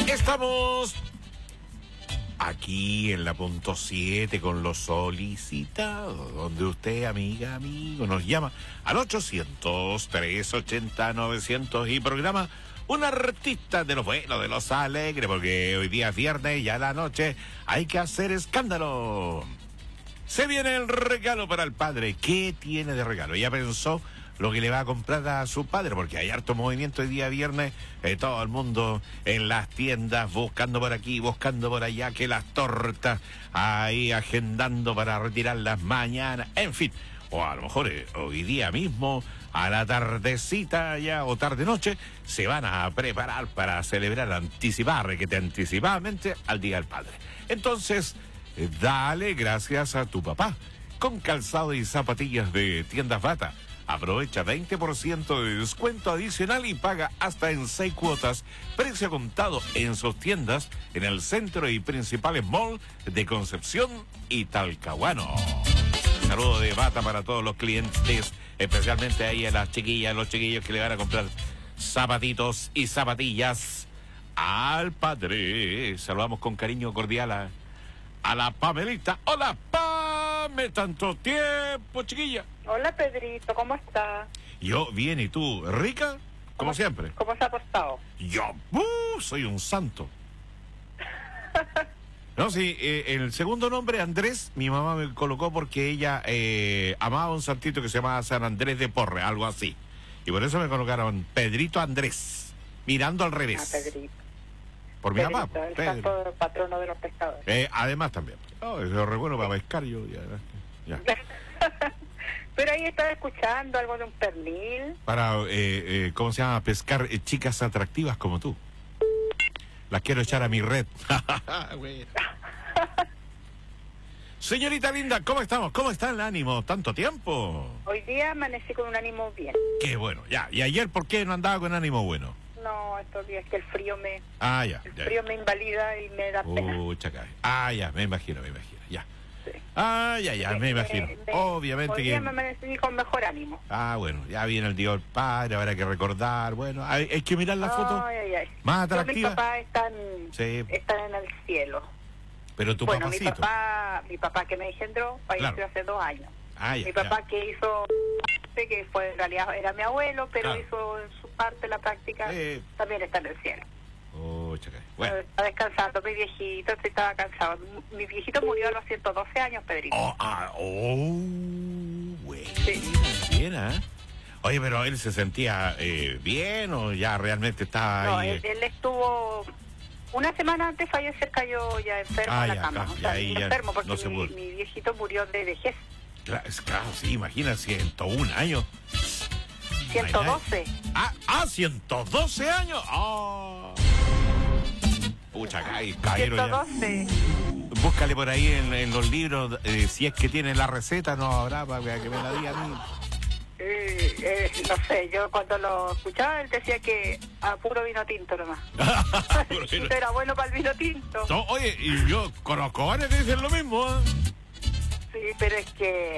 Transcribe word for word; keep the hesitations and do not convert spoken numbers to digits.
Estamos aquí en la punto siete con los solicitados, donde usted, amiga, amigo, nos llama al ochocientos, trescientos ochenta, novecientos y programa un artista de los buenos, de los alegres, porque hoy día es viernes y a la noche hay que hacer escándalo. Se viene el regalo para el padre. ¿Qué tiene de regalo? Ya pensó lo que le va a comprar a su padre, porque hay harto movimiento hoy día viernes, eh, todo el mundo en las tiendas buscando por aquí, buscando por allá, que las tortas, ahí agendando para retirarlas mañana, en fin, o a lo mejor eh, hoy día mismo, a la tardecita ya o tarde-noche, se van a preparar para celebrar, anticipar, que te anticipadamente al Día del Padre. Entonces, eh, dale gracias a tu papá, con calzado y zapatillas de Tiendas Bata. Aprovecha veinte por ciento de descuento adicional y paga hasta en seis cuotas, precio contado en sus tiendas en el centro y principales malls de Concepción y Talcahuano. Saludo de Bata para todos los clientes, especialmente ahí a las chiquillas, a los chiquillos que le van a comprar zapatitos y zapatillas al padre. Saludamos con cariño cordial a, a la Pamelita. ¡Hola, Pame! Tanto tiempo, chiquilla. Hola, Pedrito, ¿cómo estás? Yo bien, ¿y tú? ¿Rica? Como ¿Cómo, siempre. ¿Cómo se ha portado? Yo uh, soy un santo. No, sí, eh, el segundo nombre, Andrés, mi mamá me colocó porque ella eh, amaba un santito que se llamaba San Andrés de Porre, algo así. Y por eso me colocaron Pedrito Andrés, mirando al revés. Ah, Pedrito. Por mi Pedrito, papá. el Pedro. santo patrono de los pescadores. Eh, además también. Oh, eso es re bueno para pescar yo. Ya, ya. Pero ahí estaba escuchando algo de un pernil. Para, eh, eh, ¿cómo se llama? Pescar eh, chicas atractivas como tú. Las quiero echar a mi red. Señorita linda, ¿cómo estamos? ¿Cómo está el ánimo? ¿Tanto tiempo? Hoy día amanecí con un ánimo bien. Qué bueno, ya. ¿Y ayer por qué no andaba con ánimo bueno? No, estos días que el frío me... Ah, ya. El ya, frío ya. me invalida y me da pena. Pucha, caray. Ah, ya, me imagino, me imagino, ya. Sí. Ah, ya, ya, me imagino. Me- me- Obviamente Hoy día que... me amanecí con mejor ánimo. Ah, bueno, ya viene el Día del Padre, habrá que recordar. Bueno, hay, hay que mirar la foto Ay, ay, ay. más Yo, mis atractiva. papás están, Sí. están en el cielo. Pero tu Bueno, mi papacito. papá, mi papá que me engendró falleció Claro. hace dos años. Ah, ya, Mi papá ya. que hizo, que fue en realidad era mi abuelo, pero Claro. hizo en su parte la práctica, Eh. también está en el cielo. Pucha, caray. Bueno. Está descansando mi viejito, sí estaba cansado. Mi viejito murió a los ciento doce años, Pedrito. Oh, ah, oh, bueno. Sí. Bien, ¿eh? Oye, pero él se sentía eh, bien o ya realmente estaba No, ahí. él, él estuvo... Una semana antes fallecer, cayó ya enfermo Ah, en la ya, cama. claro, O ya sea, ahí ya enfermo porque no se mi, pudo. mi viejito murió de vejez. Claro, es- claro, sí, imagina, ciento un años. ciento doce. Ah, ah, ciento doce años. Ah. Pucha, caí, cayeron ya. ciento doce. Búscale por ahí en, en los libros, eh, si es que tiene la receta, no habrá para que me la diga a mí. Eh, eh, no sé, yo cuando lo escuchaba él decía que a puro vino tinto nomás. Era bueno para el vino tinto. No, oye, y yo conozco varios que dicen lo mismo, ¿eh? Sí, pero es que